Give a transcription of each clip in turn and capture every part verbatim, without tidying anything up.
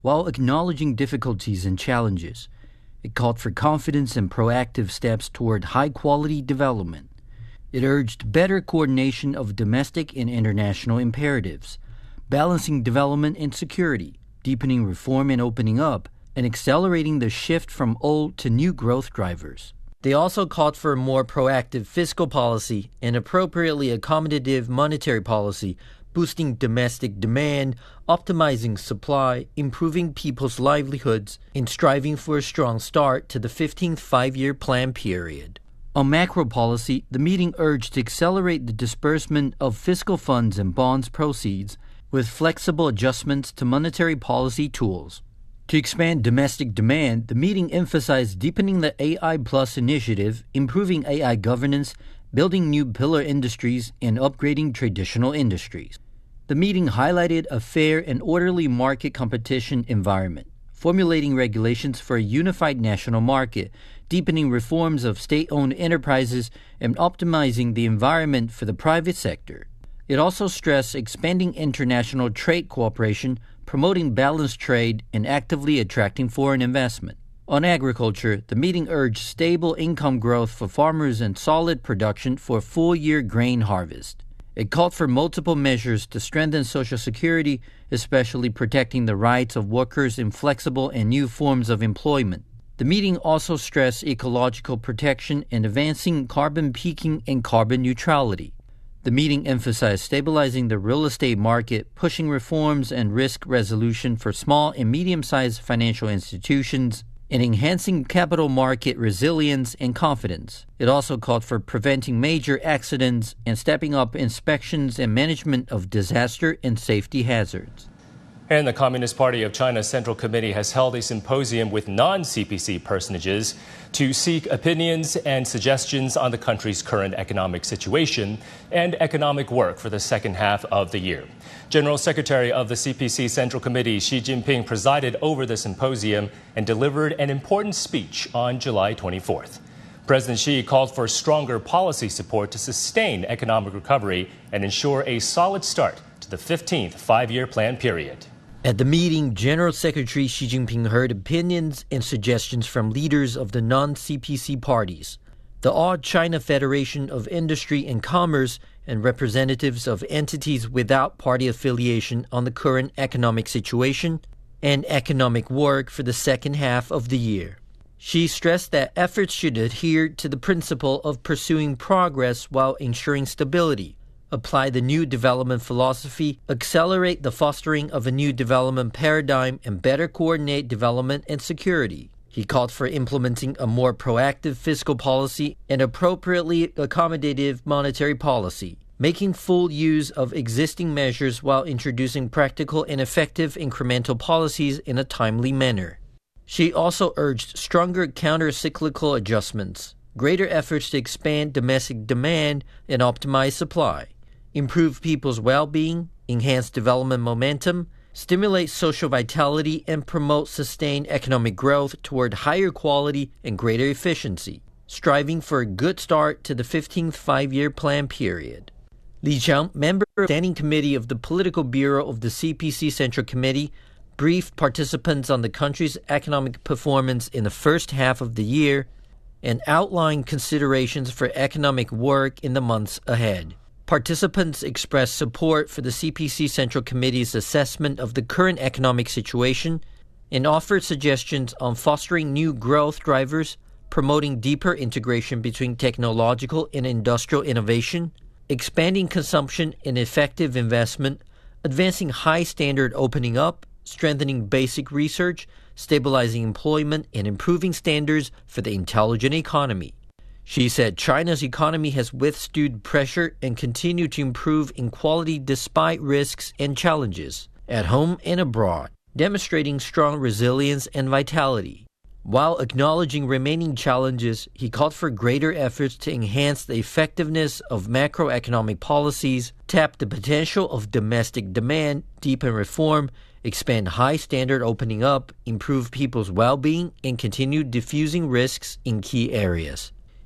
While acknowledging difficulties and challenges, it called for confidence and proactive steps toward high-quality development. It urged better coordination of domestic and international imperatives, balancing development and security, deepening reform and opening up, and accelerating the shift from old to new growth drivers. They also called for a more proactive fiscal policy and appropriately accommodative monetary policy, boosting domestic demand, optimizing supply, improving people's livelihoods, and striving for a strong start to the fifteenth five-year plan period. On macro policy, the meeting urged to accelerate the disbursement of fiscal funds and bonds proceeds with flexible adjustments to monetary policy tools. To expand domestic demand, the meeting emphasized deepening the A I Plus initiative, improving A I governance, building new pillar industries, and upgrading traditional industries. The meeting highlighted a fair and orderly market competition environment, formulating regulations for a unified national market, deepening reforms of state-owned enterprises, and optimizing the environment for the private sector. It also stressed expanding international trade cooperation, promoting balanced trade, and actively attracting foreign investment. On agriculture, the meeting urged stable income growth for farmers and solid production for a full-year grain harvest. It called for multiple measures to strengthen Social Security, especially protecting the rights of workers in flexible and new forms of employment. The meeting also stressed ecological protection and advancing carbon peaking and carbon neutrality. The meeting emphasized stabilizing the real estate market, pushing reforms and risk resolution for small and medium-sized financial institutions, and enhancing capital market resilience and confidence. It also called for preventing major accidents and stepping up inspections and management of disaster and safety hazards. And the Communist Party of China's Central Committee has held a symposium with non-C P C personages to seek opinions and suggestions on the country's current economic situation and economic work for the second half of the year. General Secretary of the C P C Central Committee Xi Jinping presided over the symposium and delivered an important speech on July twenty-fourth. President Xi called for stronger policy support to sustain economic recovery and ensure a solid start to the fifteenth five-year plan period. At the meeting, General Secretary Xi Jinping heard opinions and suggestions from leaders of the non-C P C parties, the All China Federation of Industry and Commerce, and representatives of entities without party affiliation on the current economic situation and economic work for the second half of the year. Xi stressed that efforts should adhere to the principle of pursuing progress while ensuring stability, apply the new development philosophy, accelerate the fostering of a new development paradigm, and better coordinate development and security. He called for implementing a more proactive fiscal policy and appropriately accommodative monetary policy, making full use of existing measures while introducing practical and effective incremental policies in a timely manner. She also urged stronger counter-cyclical adjustments, greater efforts to expand domestic demand and optimize supply, improve people's well-being, enhance development momentum, stimulate social vitality, and promote sustained economic growth toward higher quality and greater efficiency, striving for a good start to the fifteenth five-year plan period. Li Qiang, member of the Standing Committee of the Political Bureau of the C P C Central Committee, briefed participants on the country's economic performance in the first half of the year and outlined considerations for economic work in the months ahead. Participants expressed support for the C P C Central Committee's assessment of the current economic situation and offered suggestions on fostering new growth drivers, promoting deeper integration between technological and industrial innovation, expanding consumption and effective investment, advancing high-standard opening up, strengthening basic research, stabilizing employment, and improving standards for the intelligent economy. She said China's economy has withstood pressure and continued to improve in quality despite risks and challenges, at home and abroad, demonstrating strong resilience and vitality. While acknowledging remaining challenges, he called for greater efforts to enhance the effectiveness of macroeconomic policies, tap the potential of domestic demand, deepen reform, expand high-standard opening up, improve people's well-being, and continue diffusing risks in key areas.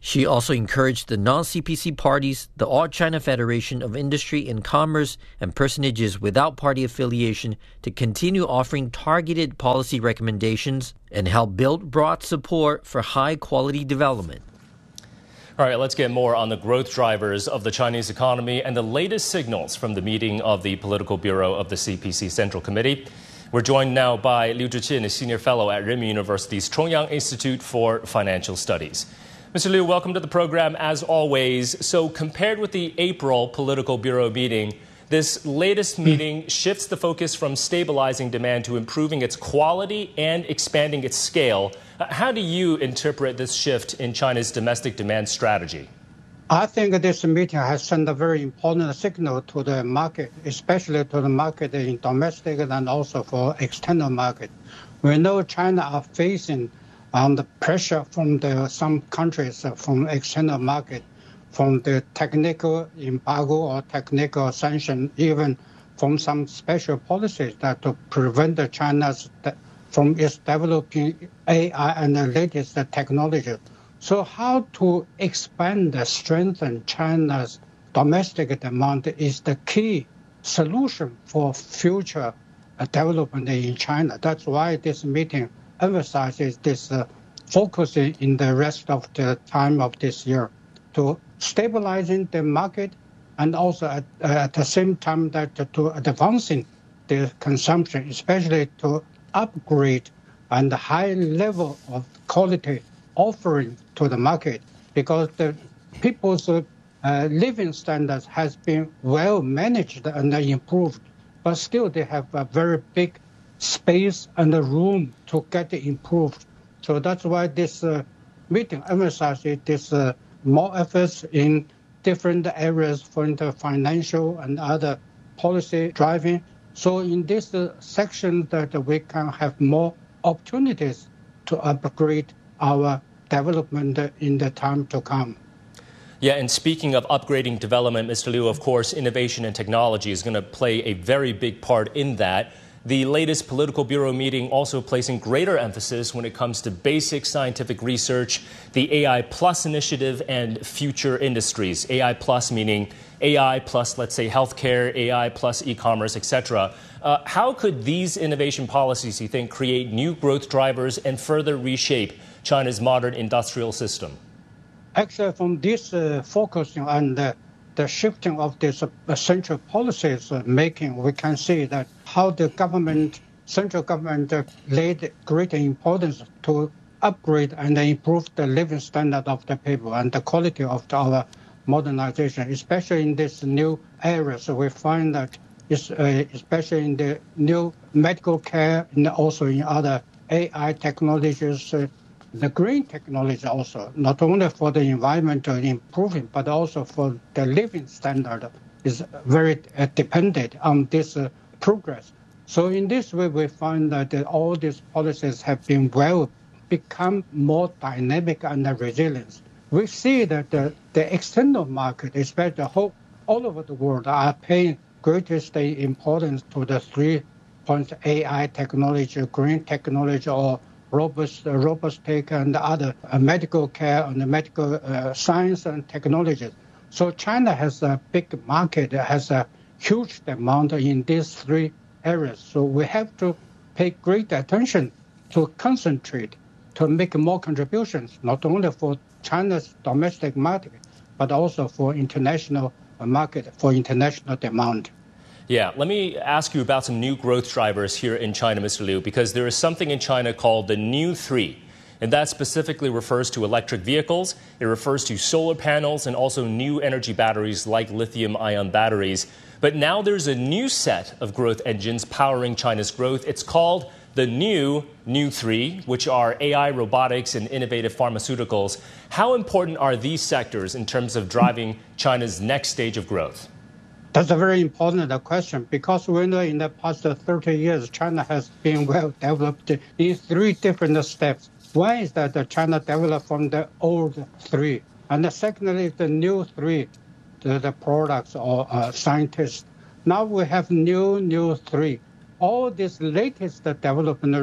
She also encouraged the non-C P C parties, the All China Federation of Industry and Commerce, and personages without party affiliation to continue offering targeted policy recommendations and help build broad support for high-quality development. All right, let's get more on the growth drivers of the Chinese economy and the latest signals from the meeting of the Political Bureau of the C P C Central Committee. We're joined now by Liu Zhiqin, a senior fellow at Renmin University's Chongyang Institute for Financial Studies. Mister Liu, welcome to the program as always. So compared with the April Political Bureau meeting, this latest meeting shifts the focus from stabilizing demand to improving its quality and expanding its scale. Uh, how do you interpret this shift in China's domestic demand strategy? I think this meeting has sent a very important signal to the market, especially to the market in domestic and also for external market. We know China are facing um, the pressure from the, some countries uh, from external market, from the technical embargo or technical sanction, even from some special policies that to prevent China's from its developing A I and the latest technology. So how to expand and strengthen China's domestic demand is the key solution for future development in China. That's why this meeting emphasizes this uh, focusing in the rest of the time of this year to stabilizing the market and also at, uh, at the same time that to, to advancing the consumption, especially to upgrade and high level of quality offering to the market, because the people's uh, living standards has been well managed and improved, but still they have a very big space and room to get improved. So that's why this uh, meeting emphasizes this uh, more efforts in different areas for the financial and other policy driving. So in this uh, section that we can have more opportunities to upgrade our development in the time to come. Yeah, and speaking of upgrading development, Mister Liu, of course, innovation and technology is going to play a very big part in that. The latest Political Bureau meeting also placing greater emphasis when it comes to basic scientific research, the A I Plus initiative, and future industries. A I Plus meaning A I plus, let's say, healthcare, A I plus e-commerce, et cetera. Uh, how could these innovation policies, you think, create new growth drivers and further reshape China's modern industrial system? Actually, from this uh, focusing on the, the shifting of this uh, central policies uh, making, we can see that how the government, central government uh, laid great importance to upgrade and improve the living standard of the people and the quality of our modernization, especially in this new areas. So we find that, it's, uh, especially in the new medical care and also in other A I technologies, uh, the green technology also, not only for the environmental improvement, but also for the living standard is very uh, dependent on this uh, progress. So in this way, we find that uh, all these policies have been well, become more dynamic and resilient. We see that the, the external market, especially the whole, all over the world, are paying greatest importance to the three points: A I technology, green technology, or robust, uh, robotic and other uh, medical care and medical uh, science and technologies. So China has a big market, has a huge demand in these three areas. So we have to pay great attention to concentrate, to make more contributions, not only for China's domestic market, but also for international market, for international demand. Yeah, let me ask you about some new growth drivers here in China, Mister Liu, because there is something in China called the New Three, and that specifically refers to electric vehicles. It refers to solar panels and also new energy batteries like lithium-ion batteries. But now there's a new set of growth engines powering China's growth. It's called the new New Three, which are A I, robotics, and innovative pharmaceuticals. How important are these sectors in terms of driving China's next stage of growth? That's a very important question, because we know in the past thirty years, China has been well developed in three different steps. One is that China developed from the old three, and the second is the new three, the, the products or uh, scientists. Now we have new, new three. All this latest development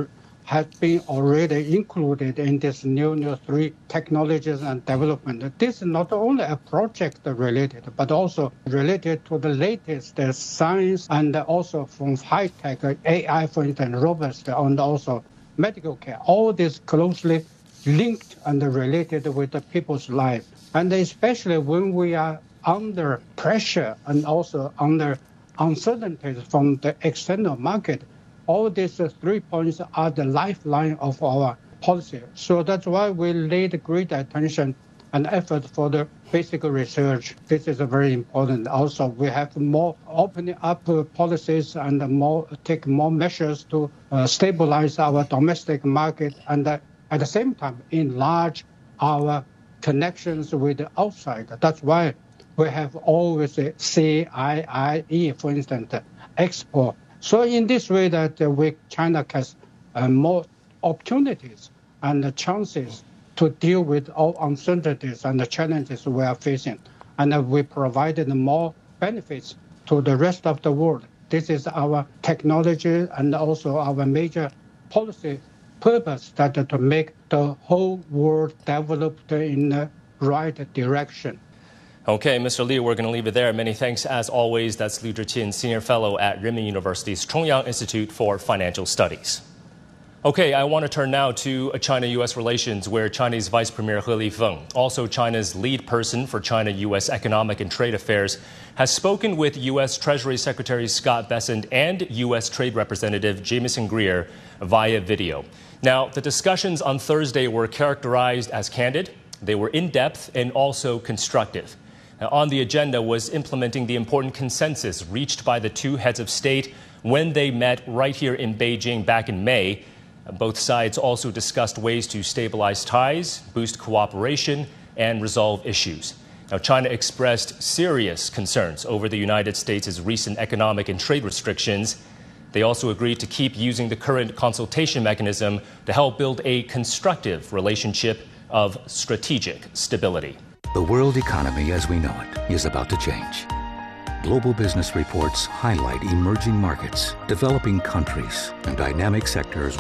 has been already included in this new, new three technologies and development. This is not only a project related, but also related to the latest uh, science and also from high-tech uh, A I, for instance, robots, and also medical care. All this closely linked and related with the people's life. And especially when we are under pressure and also under uncertainties from the external market, all these uh, three points are the lifeline of our policy. So that's why we laid great attention and effort for the basic research. This is uh, very important. Also, we have more opening up uh, policies and more take more measures to uh, stabilize our domestic market and uh, at the same time enlarge our connections with the outside. That's why we have always a C I I E, for instance, export. So in this way that uh, we, China has uh, more opportunities and uh, chances to deal with all uncertainties and the challenges we are facing. And uh, we provided more benefits to the rest of the world. This is our technology and also our major policy purpose, that uh, to make the whole world developed in the right direction. Okay, Mister Liu, we're going to leave it there. Many thanks, as always. That's Liu Zhiqin, Senior Fellow at Renmin University's Chongyang Institute for Financial Studies. Okay, I want to turn now to China-U S relations, where Chinese Vice Premier He Lifeng, also China's lead person for China-U S economic and trade affairs, has spoken with U S Treasury Secretary Scott Bessent and U S Trade Representative Jamieson Greer via video. Now, the discussions on Thursday were characterized as candid. They were in-depth and also constructive. Now, on the agenda was implementing the important consensus reached by the two heads of state when they met right here in Beijing back in May. Both sides also discussed ways to stabilize ties, boost cooperation, and resolve issues. Now, China expressed serious concerns over the United States' recent economic and trade restrictions. They also agreed to keep using the current consultation mechanism to help build a constructive relationship of strategic stability. The world economy as we know it is about to change. Global business reports highlight emerging markets, developing countries, and dynamic sectors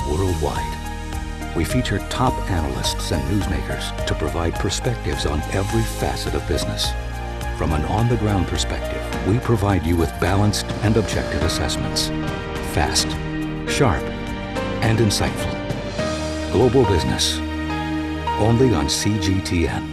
worldwide. We feature top analysts and newsmakers to provide perspectives on every facet of business. From an on-the-ground perspective, we provide you with balanced and objective assessments. Fast, sharp, and insightful. Global Business, only on C G T N.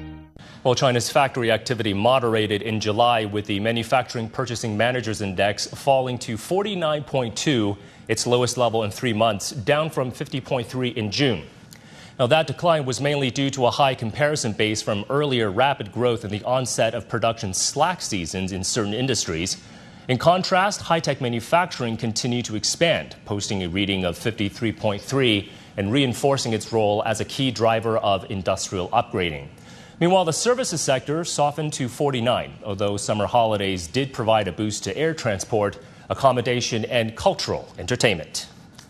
Well, China's factory activity moderated in July, with the Manufacturing Purchasing Managers Index falling to forty-nine point two, its lowest level in three months, down from fifty point three in June. Now, that decline was mainly due to a high comparison base from earlier rapid growth in the onset of production slack seasons in certain industries. In contrast, high-tech manufacturing continued to expand, posting a reading of fifty-three point three and reinforcing its role as a key driver of industrial upgrading. Meanwhile, the services sector softened to forty-nine, although summer holidays did provide a boost to air transport, accommodation, and cultural entertainment.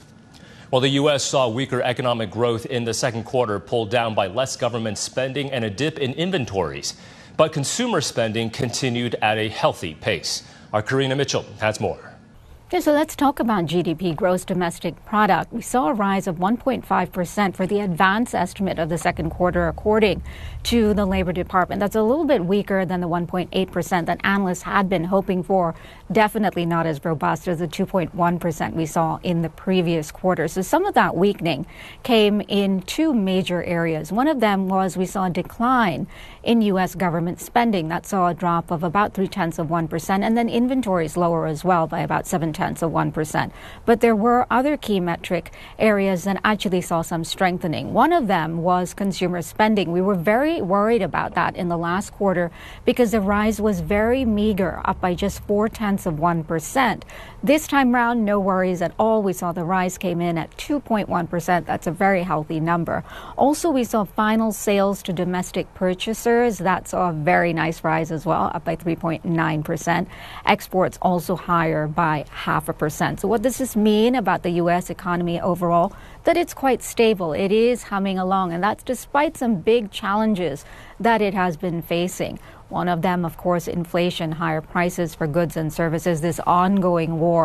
Well, the U S saw weaker economic growth in the second quarter, pulled down by less government spending and a dip in inventories. But consumer spending continued at a healthy pace. Our Karina Mitchell has more. Okay, so let's talk about G D P, gross domestic product. We saw a rise of one point five percent for the advance estimate of the second quarter, according to the Labor Department. That's a little bit weaker than the one point eight percent that analysts had been hoping for. Definitely not as robust as the two point one percent we saw in the previous quarter. So some of that weakening came in two major areas. One of them was we saw a decline in U S government spending. That saw a drop of about three-tenths of one percent, and then inventories lower as well by about seven-tenths of one percent. But there were other key metric areas that actually saw some strengthening. One of them was consumer spending. We were very worried about that in the last quarter because the rise was very meager, up by just four-tenths of one percent. This time around, no worries at all. We saw the rise came in at two point one percent. That's a very healthy number. Also, we saw final sales to domestic purchasers. That saw a very nice rise as well, up by three point nine percent. Exports also higher by half a percent. So what does this mean about the U S economy overall? That it's quite stable. It is humming along, and that's despite some big challenges that it has been facing. One of them, of course, inflation, higher prices for goods and services, this ongoing war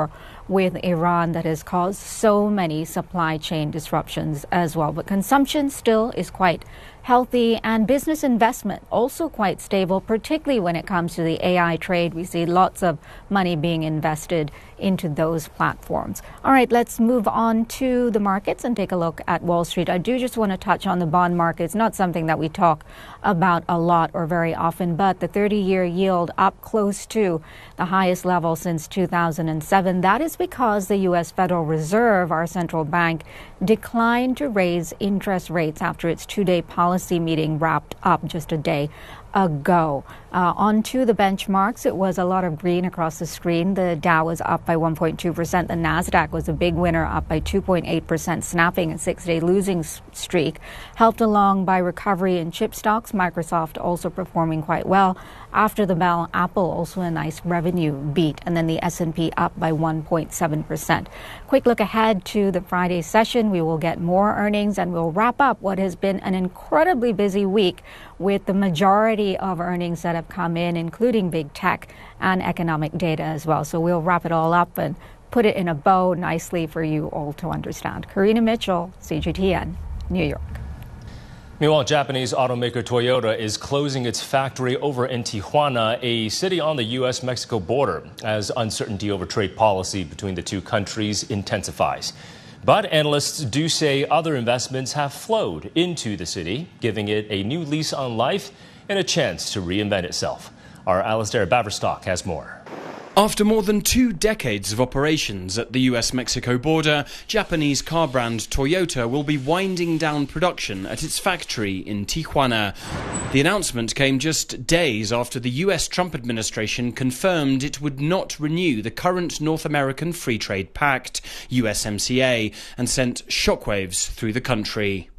with Iran that has caused so many supply chain disruptions as well. But consumption still is quite healthy, and business investment also quite stable, particularly when it comes to the A I trade. We see lots of money being invested into those platforms. All right, let's move on to the markets and take a look at Wall Street. I do just want to touch on the bond market. It's not something that we talk about a lot or very often, but the thirty-year yield up close to the highest level since two thousand seven. That is because the U S Federal Reserve, our central bank, declined to raise interest rates after its two-day policy meeting wrapped up just a day ago. Uh, on to the benchmarks, it was a lot of green across the screen. The Dow was up by one point two percent. The Nasdaq was a big winner, up by two point eight percent, snapping a six-day losing streak, helped along by recovery in chip stocks. Microsoft also performing quite well. After the bell, Apple also a nice revenue beat, and then the S and P up by one point seven percent. Quick look ahead to the Friday session. We will get more earnings, and we'll wrap up what has been an incredibly busy week with the majority of earnings that have come in, including big tech and economic data as well. So we'll wrap it all up and put it in a bow nicely for you all to understand. Karina Mitchell, C G T N, New York. Meanwhile, Japanese automaker Toyota is closing its factory over in Tijuana, a city on the U S Mexico border, as uncertainty over trade policy between the two countries intensifies. But analysts do say other investments have flowed into the city, giving it a new lease on life and a chance to reinvent itself. Our Alistair Baverstock has more. After more than two decades of operations at the U S Mexico border, Japanese car brand Toyota will be winding down production at its factory in Tijuana. The announcement came just days after the U S Trump administration confirmed it would not renew the current North American Free Trade Pact, U S M C A, and sent shockwaves through the country.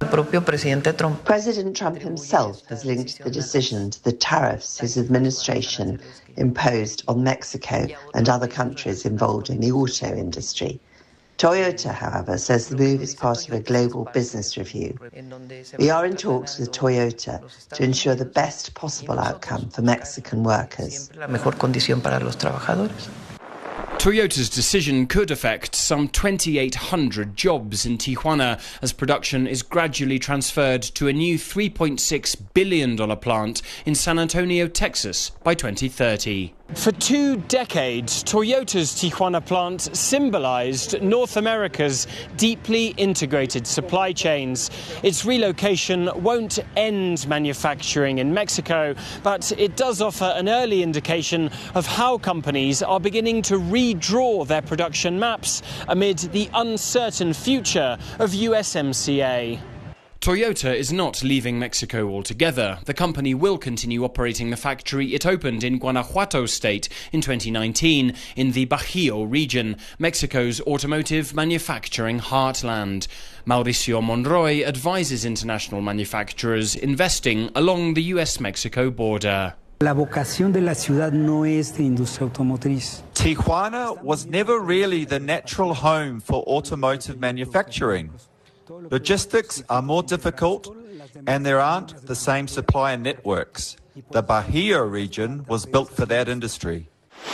President Trump himself has linked the decision to the tariffs his administration imposed on Mexico and other countries involved in the auto industry. Toyota, however, says the move is part of a global business review. We are in talks with Toyota to ensure the best possible outcome for Mexican workers. Toyota's decision could affect some twenty-eight hundred jobs in Tijuana as production is gradually transferred to a new three point six billion dollars plant in San Antonio, Texas by twenty thirty. For two decades, Toyota's Tijuana plant symbolized North America's deeply integrated supply chains. Its relocation won't end manufacturing in Mexico, but it does offer an early indication of how companies are beginning to redraw their production maps amid the uncertain future of U S M C A. Toyota is not leaving Mexico altogether. The company will continue operating the factory it opened in Guanajuato state in twenty nineteen in the Bajío region, Mexico's automotive manufacturing heartland. Mauricio Monroy advises international manufacturers investing along the U S Mexico border. La vocación de la ciudad no es de industria automotriz. Tijuana was never really the natural home for automotive manufacturing. Logistics are more difficult and there aren't the same supplier networks. The Bajío region was built for that industry.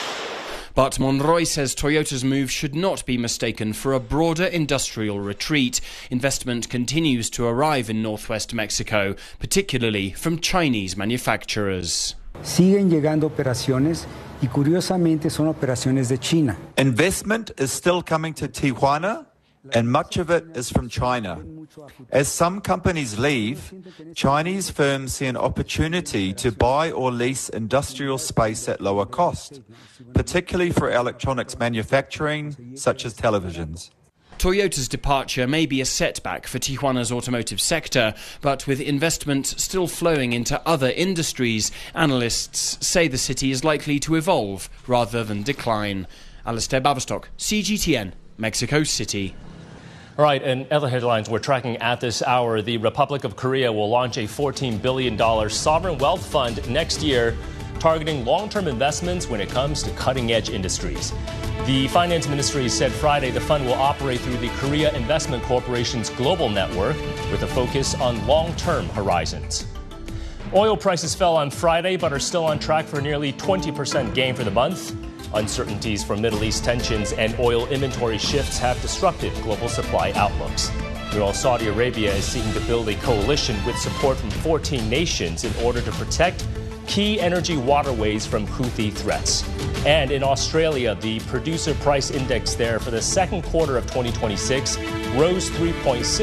But Monroy says Toyota's move should not be mistaken for a broader industrial retreat. Investment continues to arrive in northwest Mexico, particularly from Chinese manufacturers. Siguen llegando operaciones y curiosamente son operaciones de China. Investment is still coming to Tijuana, and much of it is from China. As some companies leave, Chinese firms see an opportunity to buy or lease industrial space at lower cost, particularly for electronics manufacturing, such as televisions. Toyota's departure may be a setback for Tijuana's automotive sector, but with investment still flowing into other industries, analysts say the city is likely to evolve rather than decline. Alistair Baverstock, C G T N, Mexico City. All right, and other headlines we're tracking at this hour. The Republic of Korea will launch a fourteen billion dollars sovereign wealth fund next year, targeting long-term investments when it comes to cutting-edge industries. The Finance Ministry said Friday the fund will operate through the Korea Investment Corporation's global network with a focus on long-term horizons. Oil prices fell on Friday but are still on track for a nearly twenty percent gain for the month. Uncertainties from Middle East tensions and oil inventory shifts have disrupted global supply outlooks. Meanwhile, Saudi Arabia is seeking to build a coalition with support from fourteen nations in order to protect key energy waterways from Houthi threats. And in Australia, the producer price index there for the second quarter of twenty twenty-six rose three point six